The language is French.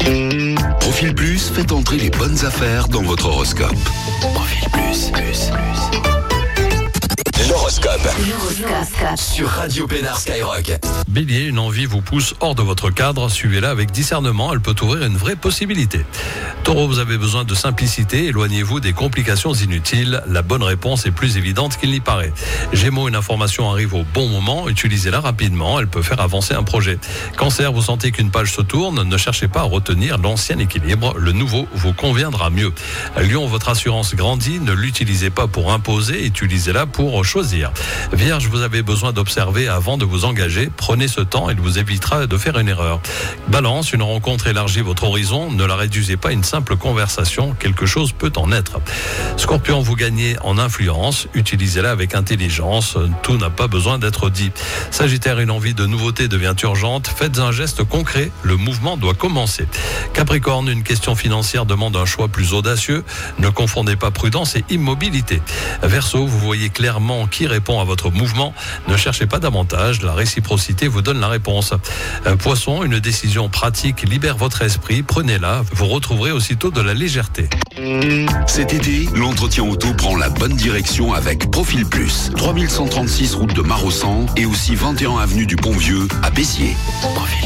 Profil Plus, faites entrer les bonnes affaires dans votre horoscope. Profil Plus. L'horoscope. Sur Radio Pénard Skyrock. Bélier, une envie vous pousse hors de votre cadre. Suivez-la avec discernement, elle peut ouvrir une vraie possibilité. Taureau, vous avez besoin de simplicité. Éloignez-vous des complications inutiles. La bonne réponse est plus évidente qu'il n'y paraît. Gémeaux, une information arrive au bon moment. Utilisez-la rapidement, elle peut faire avancer un projet. Cancer, vous sentez qu'une page se tourne. Ne cherchez pas à retenir l'ancien équilibre. Le nouveau vous conviendra mieux. Lion, votre assurance grandit. Ne l'utilisez pas pour imposer. Utilisez-la pour choisir. Vierge, vous avez besoin d'observer avant de vous engager. Prenez ce temps, il vous évitera de faire une erreur. Balance, une rencontre élargit votre horizon. Ne la réduisez pas à une simple conversation. Quelque chose peut en être. Scorpion, vous gagnez en influence. Utilisez-la avec intelligence. Tout n'a pas besoin d'être dit. Sagittaire, une envie de nouveauté devient urgente. Faites un geste concret. Le mouvement doit commencer. Capricorne, une question financière demande un choix plus audacieux. Ne confondez pas prudence et immobilité. Verseau, vous voyez clairement qui répond à votre mouvement. Ne cherchez pas davantage. La réciprocité vous donne la réponse. Poisson, une décision pratique libère votre esprit. Prenez-la. Vous retrouverez aussitôt de la légèreté. Cet été, l'entretien auto prend la bonne direction avec Profil Plus. 3136 route de Marossan et aussi 21 avenue du Pont-Vieux à Pessiers.